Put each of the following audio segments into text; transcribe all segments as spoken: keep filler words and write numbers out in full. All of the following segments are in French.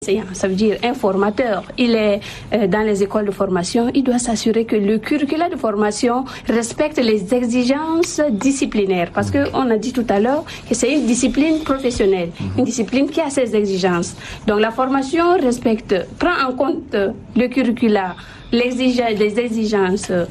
Ça veut dire un formateur, il est euh, dans les écoles de formation, il doit s'assurer que le curriculum de formation respecte les exigences disciplinaires. Parce qu'on a dit tout à l'heure que c'est une discipline professionnelle, une discipline qui a ses exigences. Donc la formation respecte, prend en compte le curriculum, les exigences euh,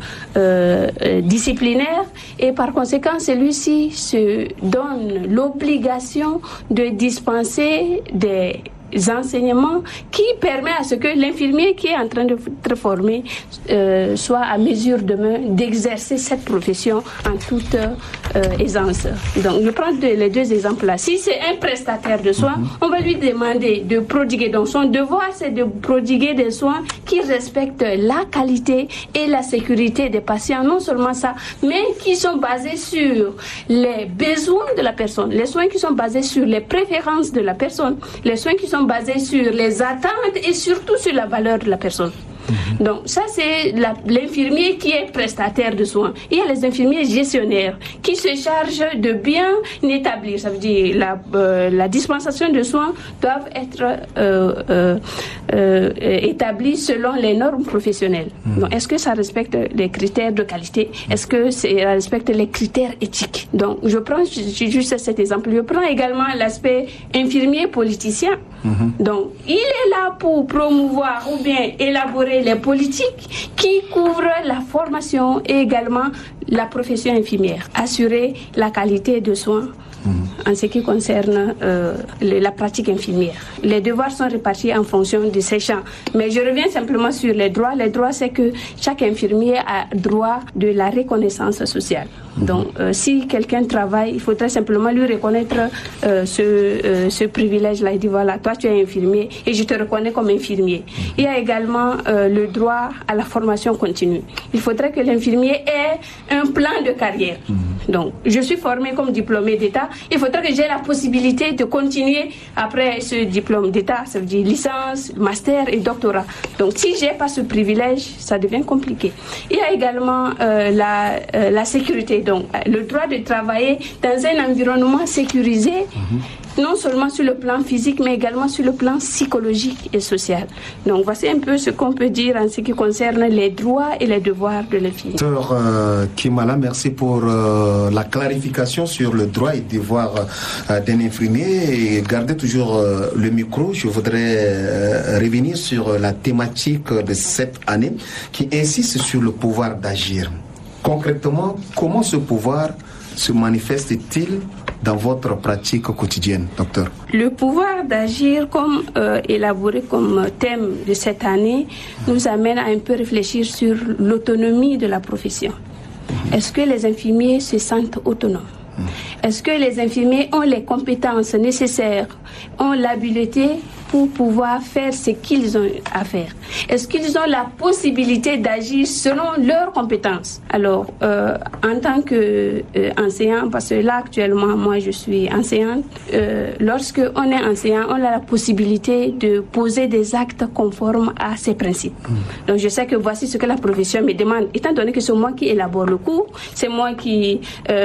euh, disciplinaires et par conséquent celui-ci se donne l'obligation de dispenser des enseignements qui permet à ce que l'infirmier qui est en train de être formé euh, soit à mesure demain d'exercer cette profession en toute euh, aisance. Donc je prends les deux exemples là. Si c'est un prestataire de soins, mm-hmm. on va lui demander de prodiguer. Donc son devoir c'est de prodiguer des soins qui respectent la qualité et la sécurité des patients. Non seulement ça, mais qui sont basés sur les besoins de la personne, les soins qui sont basés sur les préférences de la personne, les soins qui sont basés sur les attentes et surtout sur la valeur de la personne. Mmh. Donc ça c'est la, l'infirmier qui est prestataire de soins. Il y a les infirmiers gestionnaires qui se chargent de bien établir, ça veut dire la, euh, la dispensation de soins doivent être euh, euh, euh, établie selon les normes professionnelles. Mmh. Donc est-ce que ça respecte les critères de qualité? Est-ce que ça respecte les critères éthiques? Donc je prends juste cet exemple. Je prends également l'aspect infirmier politicien. Mmh. Donc il est là pour promouvoir ou bien élaborer les politiques qui couvrent la formation et également la profession infirmière. Assurer la qualité de soins mmh. en ce qui concerne euh, le, la pratique infirmière. Les devoirs sont répartis en fonction de ces champs. Mais je reviens simplement sur les droits. Les droits, c'est que chaque infirmier a droit de la reconnaissance sociale. Mmh. Donc, euh, si quelqu'un travaille, il faudrait simplement lui reconnaître euh, ce, euh, ce privilège-là. Il dit, voilà, toi tu es infirmier et je te reconnais comme infirmier. Mmh. Il y a également euh, le droit à la formation continue. Il faudrait que l'infirmier ait un plan de carrière. Mmh. Donc, je suis formé comme diplômé d'État. Il faudrait que j'ai la possibilité de continuer après ce diplôme d'État, ça veut dire licence, master et doctorat. Donc, si j'ai pas ce privilège, ça devient compliqué. Il y a également euh, la, euh, la sécurité. Donc, le droit de travailler dans un environnement sécurisé, mmh. non seulement sur le plan physique, mais également sur le plan psychologique et social. Donc, voici un peu ce qu'on peut dire en ce qui concerne les droits et les devoirs de l'infirmier. Docteur euh, Kimala, merci pour euh, la clarification sur le droit et devoir euh, d'un infirmier. Et gardez toujours euh, le micro. Je voudrais euh, revenir sur la thématique de cette année qui insiste sur le pouvoir d'agir. Concrètement, comment ce pouvoir se manifeste-t-il dans votre pratique quotidienne, docteur? Le pouvoir d'agir, comme euh, élaboré comme thème de cette année, nous amène à un peu réfléchir sur l'autonomie de la profession. Mmh. Est-ce que les infirmiers se sentent autonomes? Mmh. Est-ce que les infirmiers ont les compétences nécessaires, ont l'habileté pour pouvoir faire ce qu'ils ont à faire? Est-ce qu'ils ont la possibilité d'agir selon leurs compétences? Alors, euh, en tant qu'enseignant, euh, parce que là actuellement, moi je suis enseignante, euh, lorsque on est enseignant, on a la possibilité de poser des actes conformes à ces principes. Mmh. Donc je sais que voici ce que la profession me demande, étant donné que c'est moi qui élabore le cours, c'est moi qui...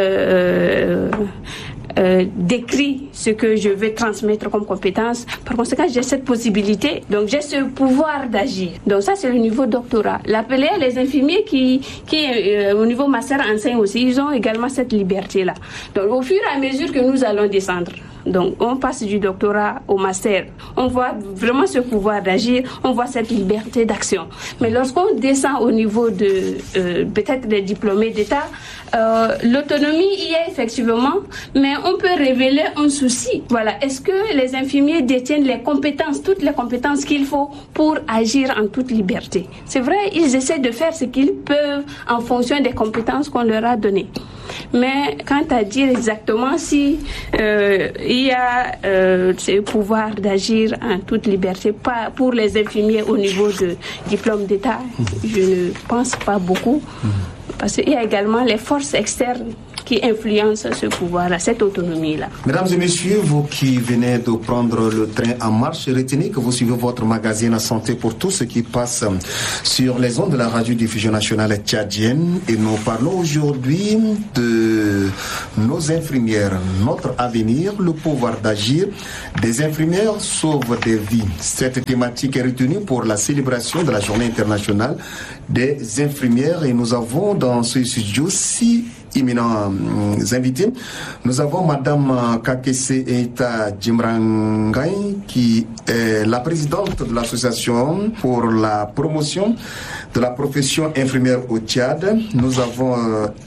Euh, Euh, décrit ce que je vais transmettre comme compétence. Par conséquent, j'ai cette possibilité, donc j'ai ce pouvoir d'agir. Donc ça, c'est le niveau doctorat. L'appeler les infirmiers qui, qui euh, au niveau master enseignent aussi, ils ont également cette liberté-là. Donc au fur et à mesure que nous allons descendre, donc on passe du doctorat au master, on voit vraiment ce pouvoir d'agir, on voit cette liberté d'action. Mais lorsqu'on descend au niveau de euh, peut-être des diplômés d'État, euh, l'autonomie y est effectivement, mais on peut révéler un souci. Voilà, est-ce que les infirmiers détiennent les compétences, toutes les compétences qu'il faut pour agir en toute liberté? C'est vrai, ils essaient de faire ce qu'ils peuvent en fonction des compétences qu'on leur a données. Mais quant à dire exactement si euh, il y a euh, ce pouvoir d'agir en toute liberté, pas pour les infirmiers au niveau de diplôme d'État, je ne pense pas beaucoup. Parce qu'il y a également les forces externes qui influence ce pouvoir-là, cette autonomie-là. Mesdames et messieurs, vous qui venez de prendre le train en marche, retenez que vous suivez votre magazine Santé pour tous, ce qui passe sur les ondes de la radiodiffusion nationale tchadienne. Et nous parlons aujourd'hui de nos infirmières, notre avenir, le pouvoir d'agir des infirmières sauve des vies. Cette thématique est retenue pour la célébration de la Journée internationale des infirmières et nous avons dans ce studio six éminents invités. Nous avons Madame Kakese Eita Djimrangay qui est la présidente de l'association pour la promotion de la profession infirmière au Tchad. Nous avons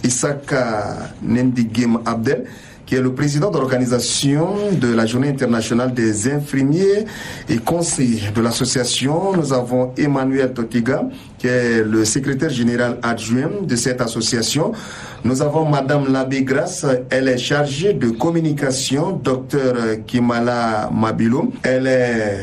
Isaka Nendigim Abdel qui est le président de l'organisation de la Journée internationale des infirmiers et conseiller de l'association. Nous avons Emmanuel Totiga, qui est le secrétaire général adjoint de cette association. Nous avons Madame Labé Grasse, elle est chargée de communication, docteur Kimala Mabilo. Elle est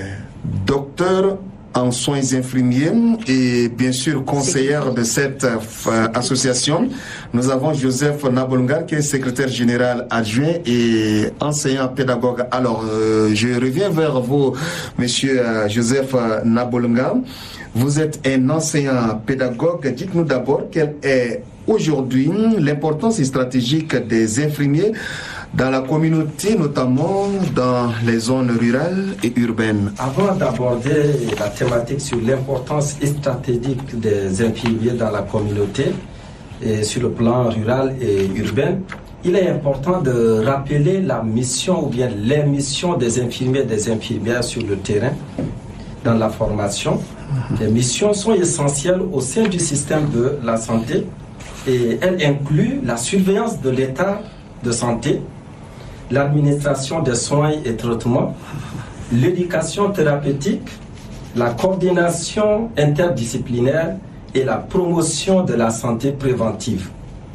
docteur en soins infirmiers et bien sûr conseillère de cette euh, association. Nous avons Joseph Nabolunga qui est secrétaire général adjoint et enseignant pédagogue. Alors, euh, je reviens vers vous, monsieur euh, Joseph Nabolunga. Vous êtes un enseignant pédagogue. Dites-nous d'abord quelle est aujourd'hui l'importance stratégique des infirmiers dans la communauté, notamment dans les zones rurales et urbaines. Avant d'aborder la thématique sur l'importance stratégique des infirmiers dans la communauté, et sur le plan rural et urbain, il est important de rappeler la mission ou bien les missions des infirmiers et des infirmières sur le terrain, dans la formation. Les missions sont essentielles au sein du système de la santé et elles incluent la surveillance de l'état de santé, l'administration des soins et traitements, l'éducation thérapeutique, la coordination interdisciplinaire et la promotion de la santé préventive.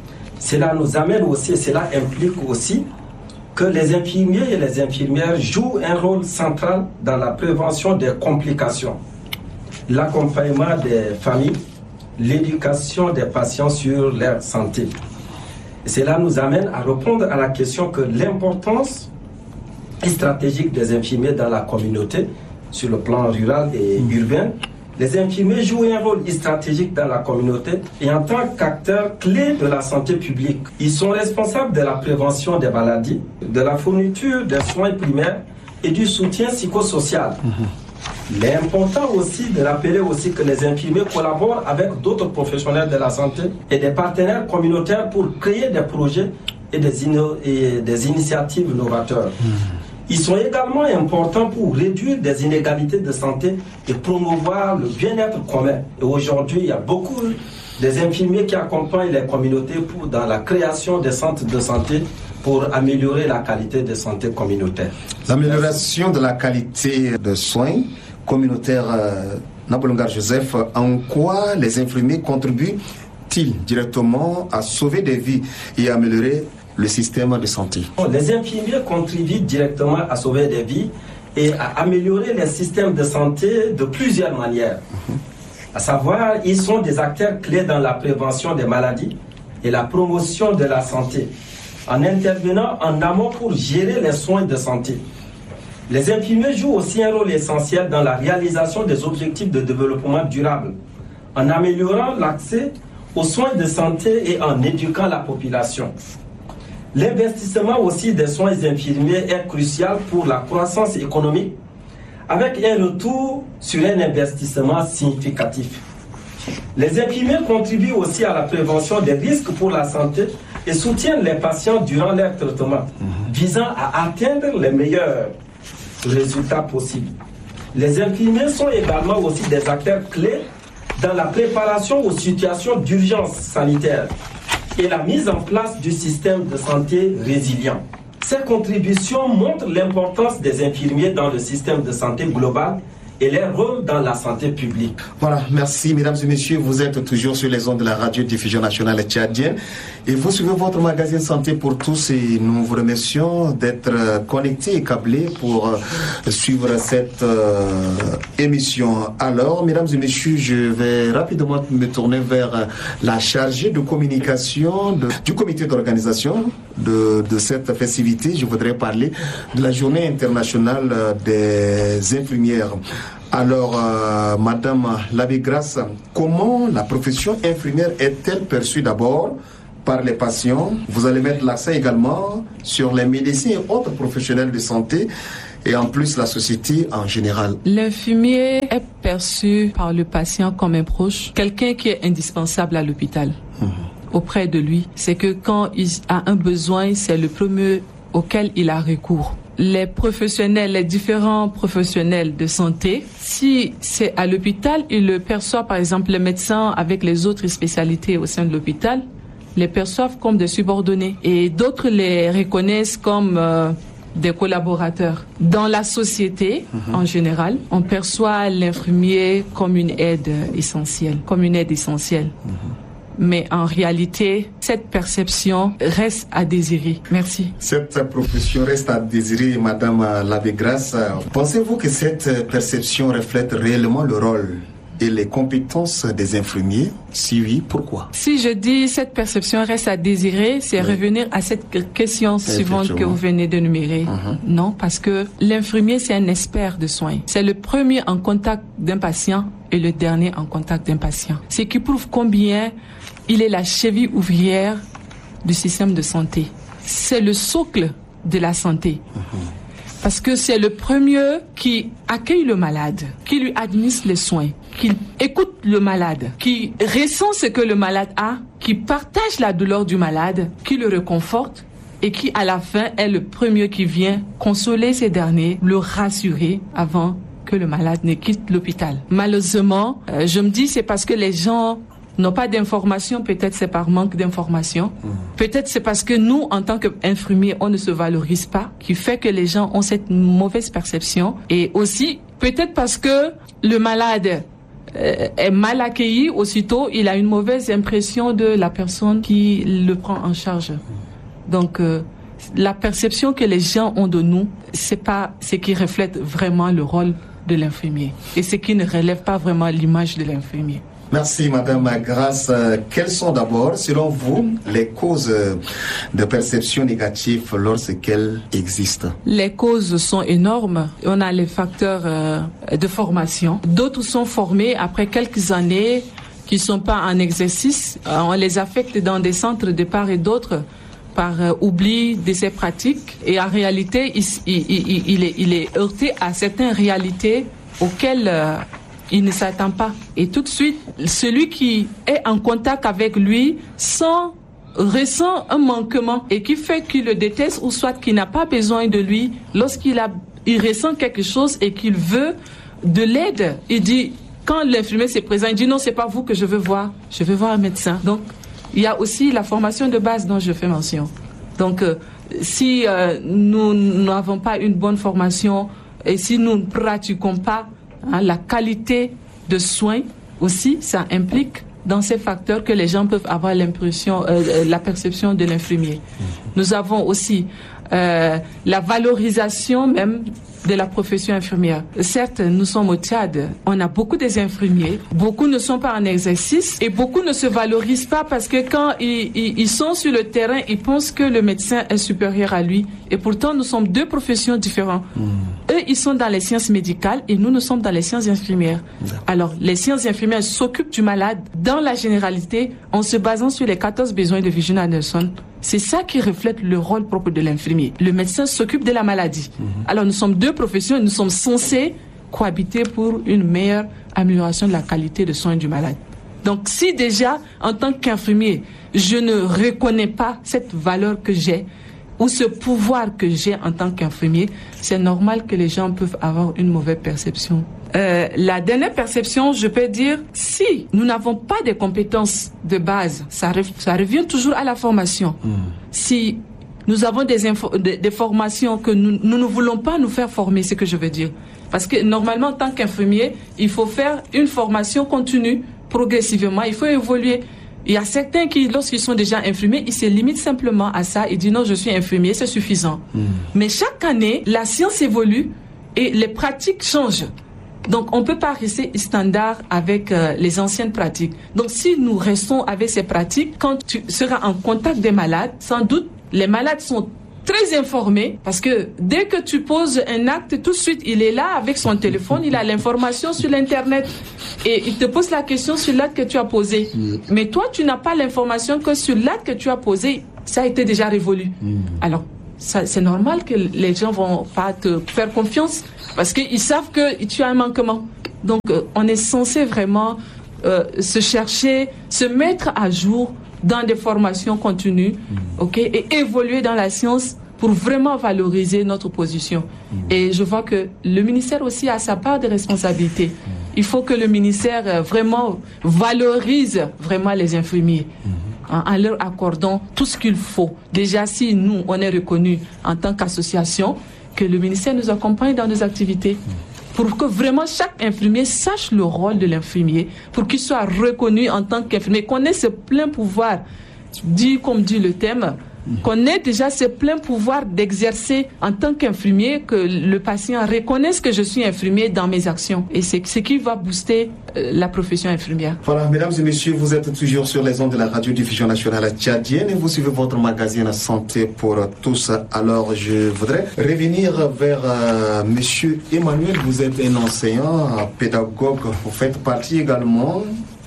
Cela nous amène aussi, cela implique aussi que les infirmiers et les infirmières jouent un rôle central dans la prévention des complications, l'accompagnement des familles, l'éducation des patients sur leur santé. Cela nous amène à répondre à la question que l'importance stratégique des infirmiers dans la communauté, sur le plan rural et urbain. Les infirmiers jouent un rôle stratégique dans la communauté et en tant qu'acteurs clés de la santé publique. Ils sont responsables de la prévention des maladies, de la fourniture des soins primaires et du soutien psychosocial. Mmh. Il est important aussi de rappeler aussi que les infirmiers collaborent avec d'autres professionnels de la santé et des partenaires communautaires pour créer des projets et des, inno- et des initiatives novateurs. Mmh. Ils sont également importants pour réduire des inégalités de santé et promouvoir le bien-être commun. Et aujourd'hui, il y a beaucoup des infirmiers qui accompagnent les communautés pour, dans la création des centres de santé pour améliorer la qualité de santé communautaire. L'amélioration de la qualité de soins communautaires, euh, Nabolunga Joseph, en quoi les infirmiers contribuent-ils directement à sauver des vies et à améliorer le système de santé? Les infirmiers contribuent directement à sauver des vies et à améliorer les systèmes de santé de plusieurs manières. Mmh. À savoir, ils sont des acteurs clés dans la prévention des maladies et la promotion de la santé, en intervenant en amont pour gérer les soins de santé. Les infirmiers jouent aussi un rôle essentiel dans la réalisation des objectifs de développement durable, en améliorant l'accès aux soins de santé et en éduquant la population. L'investissement aussi des soins infirmiers est crucial pour la croissance économique, avec un retour sur un investissement significatif. Les infirmiers contribuent aussi à la prévention des risques pour la santé et soutiennent les patients durant leur traitement, visant à atteindre les meilleurs résultats possibles. Les infirmiers sont également aussi des acteurs clés dans la préparation aux situations d'urgence sanitaire et la mise en place du système de santé résilient. Ces contributions montrent l'importance des infirmiers dans le système de santé global et leur rôle dans la santé publique. Voilà, merci mesdames et messieurs, vous êtes toujours sur les ondes de la radio-diffusion nationale tchadienne et vous suivez votre magazine Santé pour tous et nous vous remercions d'être connectés et câblés pour suivre cette euh, émission. Alors, mesdames et messieurs, je vais rapidement me tourner vers la chargée de communication de, du comité d'organisation de, de cette festivité. Je voudrais parler de la journée internationale des infirmières. Alors, euh, Madame Labégrace, comment la profession infirmière est-elle perçue d'abord par les patients? Vous allez mettre l'accent également sur les médecins et autres professionnels de santé et en plus la société en général. L'infirmier est perçu par le patient comme un proche, quelqu'un qui est indispensable à l'hôpital. Mmh. Auprès de lui, c'est que quand il a un besoin, c'est le premier auquel il a recours. Les professionnels, les différents professionnels de santé, si c'est à l'hôpital, ils le perçoivent, par exemple, les médecins avec les autres spécialités au sein de l'hôpital, les perçoivent comme des subordonnés et d'autres les reconnaissent comme euh, des collaborateurs. Dans la société, mmh. en général, on perçoit l'infirmier comme une aide essentielle, comme une aide essentielle. Mmh. Mais en réalité, cette perception reste à désirer. Merci. Cette profession reste à désirer, Madame Labégrace. Pensez-vous que cette perception reflète réellement le rôle et les compétences des infirmiers? Si oui, pourquoi? Si je dis cette perception reste à désirer, c'est oui. revenir à cette question suivante que vous venez de numérer. Uh-huh. Non, parce que l'infirmier, c'est un expert de soins. C'est le premier en contact d'un patient et le dernier en contact d'un patient. Ce qui prouve combien il est la cheville ouvrière du système de santé. C'est le socle de la santé. Uh-huh. Parce que c'est le premier qui accueille le malade, qui lui administre les soins, qui écoute le malade, qui ressent ce que le malade a, qui partage la douleur du malade, qui le réconforte et qui, à la fin, est le premier qui vient consoler ces derniers, le rassurer avant que le malade ne quitte l'hôpital. Malheureusement, euh, je me dis c'est parce que les gens n'ont pas d'informations, peut-être c'est par manque d'informations, mmh. peut-être c'est parce que nous, en tant qu'infirmiers, on ne se valorise pas, qui fait que les gens ont cette mauvaise perception, et aussi peut-être parce que le malade euh, est mal accueilli, aussitôt il a une mauvaise impression de la personne qui le prend en charge. Donc euh, la perception que les gens ont de nous, c'est pas ce qui reflète vraiment le rôle de l'infirmier, et ce qui ne relève pas vraiment l'image de l'infirmier. Merci Madame Grace. Quelles sont d'abord, selon vous, les causes de perception négative lorsqu'elles existent? Les causes sont énormes. On a les facteurs euh, de formation. D'autres sont formés après quelques années qui ne sont pas en exercice. Euh, on les affecte dans des centres de part et d'autre par euh, oubli de ces pratiques. Et en réalité, il, il, il, il, est, il est heurté à certaines réalités auxquelles euh, il ne s'attend pas. Et tout de suite, celui qui est en contact avec lui sans ressent un manquement et qui fait qu'il le déteste ou soit qu'il n'a pas besoin de lui. Lorsqu'il a, il ressent quelque chose et qu'il veut de l'aide, il dit, quand l'infirmier se présente, il dit non, c'est pas vous que je veux voir, je veux voir un médecin. Donc, il y a aussi la formation de base dont je fais mention. Donc, euh, si euh, nous n'avons pas une bonne formation et si nous ne pratiquons pas hein, la qualité de soins aussi, ça implique dans ces facteurs que les gens peuvent avoir l'impression, euh, la perception de l'infirmier. Mmh. Nous avons aussi euh, la valorisation même de la profession infirmière. Certes, nous sommes au Tchad, on a beaucoup des infirmiers, beaucoup ne sont pas en exercice et beaucoup ne se valorisent pas parce que quand ils, ils, ils sont sur le terrain, ils pensent que le médecin est supérieur à lui. Et pourtant, nous sommes deux professions différentes. Mmh. Eux, ils sont dans les sciences médicales et nous, nous sommes dans les sciences infirmières. Mmh. Alors, les sciences infirmières s'occupent du malade dans la généralité en se basant sur les quatorze besoins de Virginia Anderson. C'est ça qui reflète le rôle propre de l'infirmier. Le médecin s'occupe de la maladie. Mmh. Alors nous sommes deux professions et nous sommes censés cohabiter pour une meilleure amélioration de la qualité de soins du malade. Donc si déjà, en tant qu'infirmier, je ne reconnais pas cette valeur que j'ai ou ce pouvoir que j'ai en tant qu'infirmier, c'est normal que les gens peuvent avoir une mauvaise perception. Euh, la dernière perception, je peux dire, si nous n'avons pas de compétences de base, ça, re- ça revient toujours à la formation. Mmh. Si nous avons des, info- des, des formations que nous, nous ne voulons pas nous faire former, c'est ce que je veux dire. Parce que normalement, en tant qu'infirmier, il faut faire une formation continue, progressivement, il faut évoluer. Il y a certains qui, lorsqu'ils sont déjà infirmiers, ils se limitent simplement à ça. Ils disent non, je suis infirmier, c'est suffisant. Mmh. Mais chaque année, la science évolue et les pratiques changent. Donc, on ne peut pas rester standard avec euh, les anciennes pratiques. Donc, si nous restons avec ces pratiques, quand tu seras en contact des malades, sans doute, les malades sont très informés parce que dès que tu poses un acte, tout de suite, il est là avec son téléphone, il a l'information sur l'Internet et il te pose la question sur l'acte que tu as posé. Mmh. Mais toi, tu n'as pas l'information que sur l'acte que tu as posé, ça a été déjà révolu. Mmh. Alors, ça, c'est normal que les gens vont pas te faire confiance parce qu'ils savent que tu as un manquement. Donc, euh, on est censé vraiment euh, se chercher, se mettre à jour dans des formations continues, mmh. ok, et évoluer dans la science pour vraiment valoriser notre position. Mmh. Et je vois que le ministère aussi a sa part de responsabilité. Mmh. Il faut que le ministère vraiment valorise vraiment les infirmiers mmh. en, en leur accordant tout ce qu'il faut. Déjà, si nous, on est reconnus en tant qu'association, que le ministère nous accompagne dans nos activités. Mmh. Pour que vraiment chaque infirmier sache le rôle de l'infirmier, pour qu'il soit reconnu en tant qu'infirmier, qu'on ait ce plein pouvoir, dit comme dit le thème, qu'on ait déjà ce plein pouvoir d'exercer en tant qu'infirmier, que le patient reconnaisse que je suis infirmier dans mes actions. Et c'est ce qui va booster euh, la profession infirmière. Voilà, mesdames et messieurs, vous êtes toujours sur les ondes de la radiodiffusion nationale tchadienne et vous suivez votre magazine Santé pour tous. Alors, je voudrais revenir vers euh, monsieur Emmanuel. Vous êtes un enseignant, un pédagogue. Vous faites partie également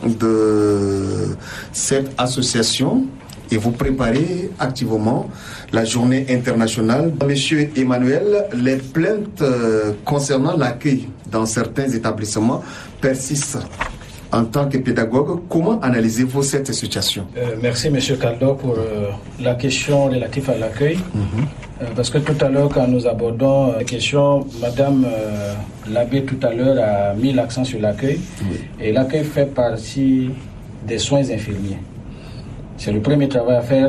de cette association et vous préparez activement la journée internationale. Monsieur Emmanuel, les plaintes euh, concernant l'accueil dans certains établissements persistent. En tant que pédagogue, comment analysez-vous cette situation? euh, Merci Monsieur Kaldo pour euh, la question relative à l'accueil. Mm-hmm. euh, parce que tout à l'heure, quand nous abordons la question, Madame euh, l'abbé tout à l'heure a mis l'accent sur l'accueil. Oui. Et l'accueil fait partie des soins infirmiers. C'est le premier travail à faire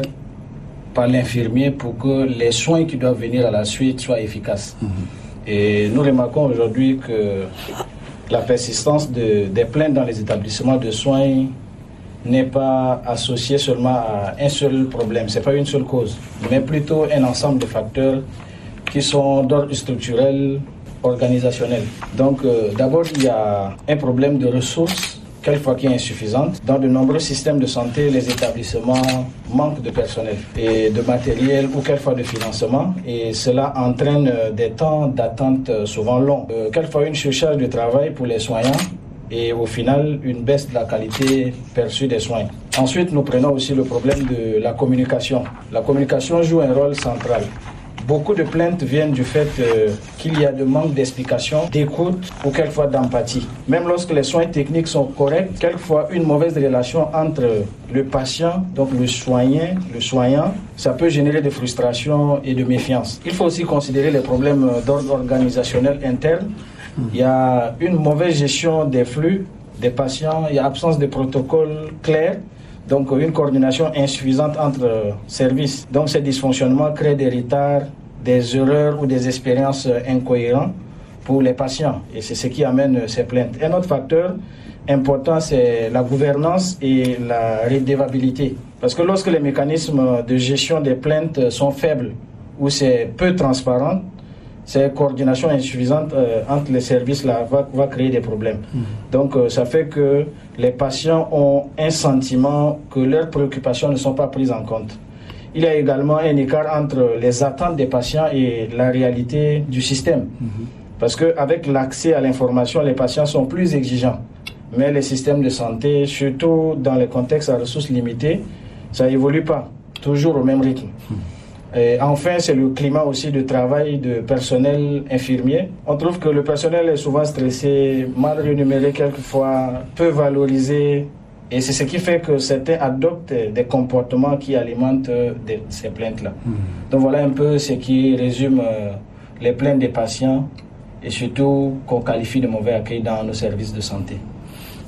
par l'infirmier pour que les soins qui doivent venir à la suite soient efficaces. Mmh. Et nous remarquons aujourd'hui que la persistance de, des plaintes dans les établissements de soins n'est pas associée seulement à un seul problème, ce n'est pas une seule cause, mais plutôt un ensemble de facteurs qui sont d'ordre structurel, organisationnel. Donc euh, d'abord, il y a un problème de ressources, quelquefois qui est insuffisante. Dans de nombreux systèmes de santé, les établissements manquent de personnel et de matériel ou quelquefois de financement et cela entraîne des temps d'attente souvent longs. Euh, quelquefois une surcharge de travail pour les soignants et au final une baisse de la qualité perçue des soins. Ensuite, nous prenons aussi le problème de la communication. La communication joue un rôle central. Beaucoup de plaintes viennent du fait euh, qu'il y a de manque d'explication, d'écoute ou quelquefois d'empathie. Même lorsque les soins techniques sont corrects, quelquefois une mauvaise relation entre le patient, donc le soignant, le soignant, ça peut générer de frustration et de méfiance. Il faut aussi considérer les problèmes d'ordre organisationnel interne. Il y a une mauvaise gestion des flux des patients, il y a absence de protocole clair. Donc une coordination insuffisante entre services. Donc ces dysfonctionnements créent des retards, des erreurs ou des expériences incohérentes pour les patients. Et c'est ce qui amène ces plaintes. Un autre facteur important, c'est la gouvernance et la redevabilité. Parce que lorsque les mécanismes de gestion des plaintes sont faibles ou c'est peu transparent, cette coordination insuffisante euh, entre les services là, va, va créer des problèmes. Mmh. Donc euh, ça fait que les patients ont un sentiment que leurs préoccupations ne sont pas prises en compte. Il y a également un écart entre les attentes des patients et la réalité du système. Mmh. Parce qu'avec l'accès à l'information, les patients sont plus exigeants. Mais les systèmes de santé, surtout dans les contextes à ressources limitées, ça n'évolue pas toujours au même rythme. Mmh. Et enfin, c'est le climat aussi de travail de personnel infirmier. On trouve que le personnel est souvent stressé, mal rémunéré quelquefois, peu valorisé. Et c'est ce qui fait que certains adoptent des comportements qui alimentent des, ces plaintes-là. Mmh. Donc voilà un peu ce qui résume les plaintes des patients et surtout qu'on qualifie de mauvais accueil dans nos services de santé.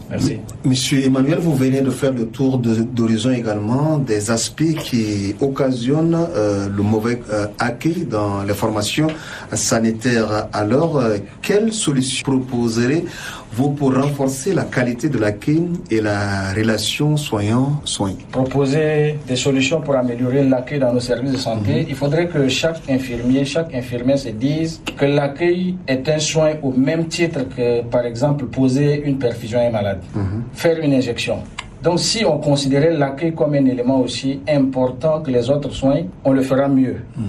Merci. Monsieur Emmanuel, vous venez de faire le tour de, d'horizon également des aspects qui occasionnent euh, le mauvais euh, accueil dans les formations sanitaires. Alors, euh, quelles solutions proposerez-vous pour renforcer la qualité de l'accueil et la relation soignant-soignant? Proposer des solutions pour améliorer l'accueil dans nos services de santé. Mm-hmm. Il faudrait que chaque infirmier, chaque infirmière se dise que l'accueil est un soin au même titre que, par exemple, poser une perfusion à un malade. Mmh. Faire une injection. Donc si on considérait l'accueil comme un élément aussi important que les autres soins, on le fera mieux. Mmh.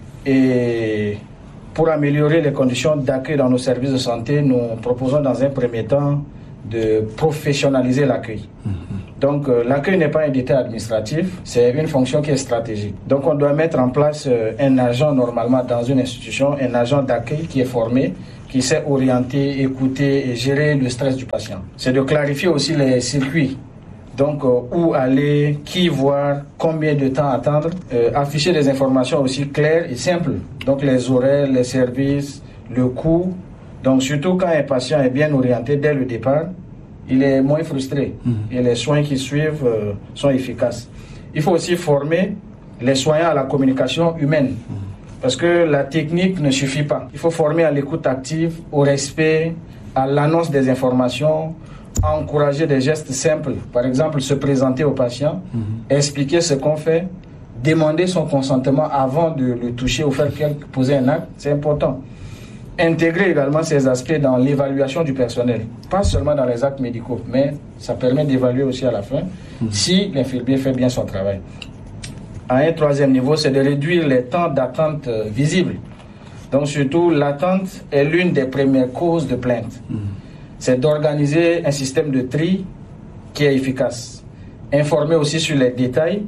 Et pour améliorer les conditions d'accueil dans nos services de santé, nous proposons dans un premier temps de professionnaliser l'accueil. Mmh. Donc euh, l'accueil n'est pas un détail administratif, c'est une fonction qui est stratégique. Donc on doit mettre en place euh, un agent normalement dans une institution, un agent d'accueil qui est formé, qui sait orienter, écouter et gérer le stress du patient. C'est de clarifier aussi les circuits. Donc, euh, où aller, qui voir, combien de temps attendre. Euh, afficher des informations aussi claires et simples. Donc, les horaires, les services, le coût. Donc, surtout quand un patient est bien orienté dès le départ, il est moins frustré. Mmh. Et les soins qui suivent euh, sont efficaces. Il faut aussi former les soignants à la communication humaine. Mmh. Parce que la technique ne suffit pas. Il faut former à l'écoute active, au respect, à l'annonce des informations, à encourager des gestes simples. Par exemple, se présenter au patient, mm-hmm. expliquer ce qu'on fait, demander son consentement avant de le toucher ou faire quelque, poser un acte, c'est important. Intégrer également ces aspects dans l'évaluation du personnel. Pas seulement dans les actes médicaux, mais ça permet d'évaluer aussi à la fin mm-hmm. si l'infirmier fait bien son travail. À un troisième niveau, c'est de réduire les temps d'attente euh, visibles. Donc surtout, l'attente est l'une des premières causes de plainte. Mmh. C'est d'organiser un système de tri qui est efficace. Informer aussi sur les détails.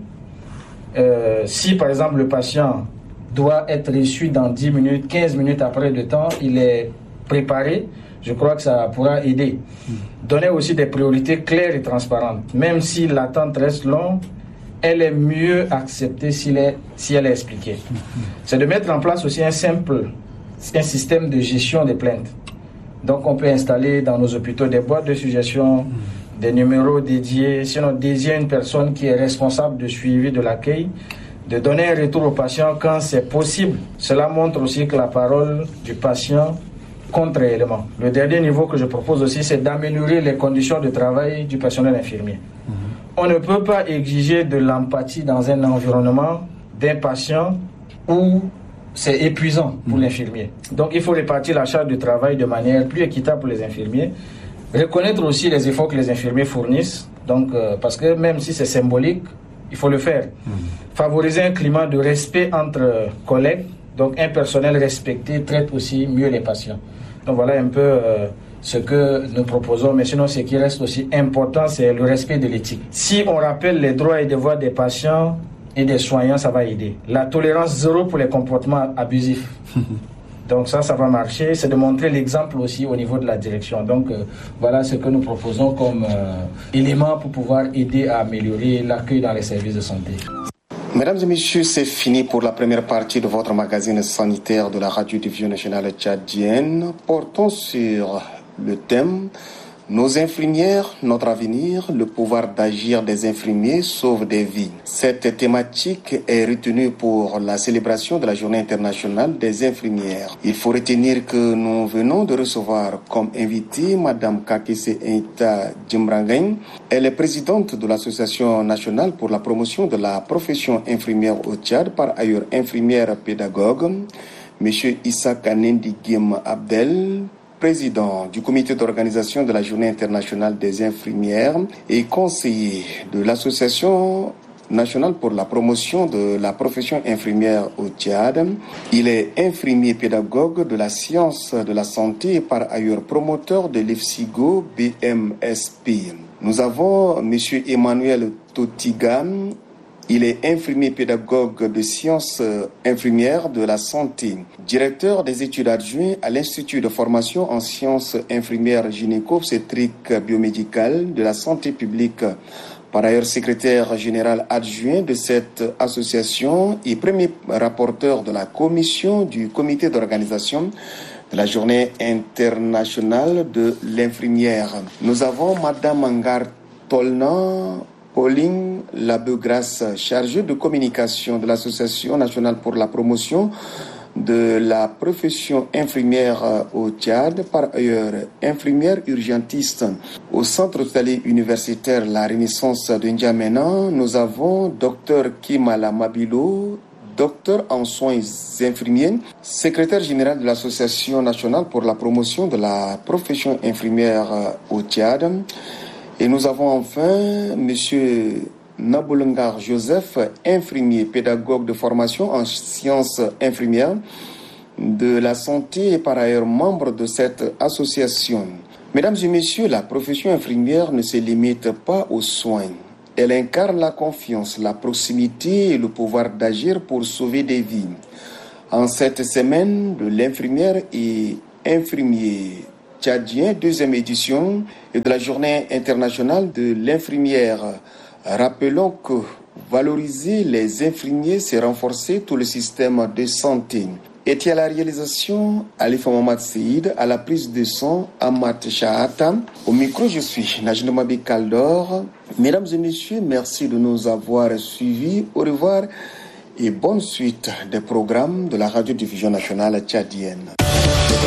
Euh, si par exemple le patient doit être reçu dans dix minutes, quinze minutes après le temps, il est préparé, je crois que ça pourra aider. Mmh. Donner aussi des priorités claires et transparentes. Même si l'attente reste longue, elle est mieux acceptée si elle est, si elle est expliquée. Mmh. C'est de mettre en place aussi un simple un système de gestion des plaintes. Donc on peut installer dans nos hôpitaux des boîtes de suggestions, mmh. des numéros dédiés, sinon dédier une personne qui est responsable de suivi de l'accueil, de donner un retour au patient quand c'est possible. Cela montre aussi que la parole du patient compte réellement. Le dernier niveau que je propose aussi, c'est d'améliorer les conditions de travail du personnel infirmier. Mmh. On ne peut pas exiger de l'empathie dans un environnement d'un patient où c'est épuisant pour mmh. l'infirmier. Donc il faut répartir la charge de travail de manière plus équitable pour les infirmiers. Reconnaître aussi les efforts que les infirmiers fournissent, donc, euh, parce que même si c'est symbolique, il faut le faire. Mmh. Favoriser un climat de respect entre collègues, donc un personnel respecté traite aussi mieux les patients. Donc voilà un peu euh, ce que nous proposons, mais sinon ce qui reste aussi important, c'est le respect de l'éthique. Si on rappelle les droits et devoirs des patients et des soignants, ça va aider. La tolérance zéro pour les comportements abusifs. Donc ça, ça va marcher. C'est de montrer l'exemple aussi au niveau de la direction. Donc euh, voilà ce que nous proposons comme euh, élément pour pouvoir aider à améliorer l'accueil dans les services de santé. Mesdames et messieurs, c'est fini pour la première partie de votre magazine sanitaire de la radio-diffusion nationale tchadienne. Portons sur le thème « Nos infirmières, notre avenir, le pouvoir d'agir des infirmiers sauve des vies ». Cette thématique est retenue pour la célébration de la Journée internationale des infirmières. Il faut retenir que nous venons de recevoir comme invitée Madame Kakese Inta Djimrangagne. Elle est présidente de l'Association nationale pour la promotion de la profession infirmière au Tchad, par ailleurs infirmière pédagogue. Monsieur Issa Kanendi Gim Abdel, président du comité d'organisation de la Journée internationale des infirmières et conseiller de l'Association nationale pour la promotion de la profession infirmière au Tchad. Il est infirmier pédagogue de la science de la santé et par ailleurs promoteur de l'I F S I G O B M S P. Nous avons M. Emmanuel Totiga. Il est infirmier pédagogue de sciences infirmières de la santé, directeur des études adjoints à l'Institut de formation en sciences infirmières gynéco-obstétriques biomédicales de la santé publique. Par ailleurs, secrétaire général adjoint de cette association et premier rapporteur de la commission du comité d'organisation de la journée internationale de l'infirmière. Nous avons Madame Angar Tolna Pauline Labeugrace, chargée de communication de l'Association nationale pour la promotion de la profession infirmière au Tchad, par ailleurs infirmière urgentiste au centre hospitalier universitaire La Renaissance de N'Djamena. Nous avons Dr Kimala Mabilo, docteur en soins infirmiers, secrétaire général de l'Association nationale pour la promotion de la profession infirmière au Tchad. Et nous avons enfin Monsieur Naboulungar Joseph, infirmier, pédagogue de formation en sciences infirmières de la santé et par ailleurs membre de cette association. Mesdames et messieurs, la profession infirmière ne se limite pas aux soins. Elle incarne la confiance, la proximité et le pouvoir d'agir pour sauver des vies. En cette semaine de l'infirmière et infirmier tchadien, deuxième édition de la journée internationale de l'infirmière, rappelons que valoriser les infirmiers, c'est renforcer tout le système de santé. Et à la réalisation, Alifa Mohamed Seïd, à la prise de son, Amat Shahata. Au micro, je suis Najnomabi Kaldor. Mesdames et messieurs, merci de nous avoir suivis. Au revoir et bonne suite des programmes de la radiodiffusion nationale tchadienne.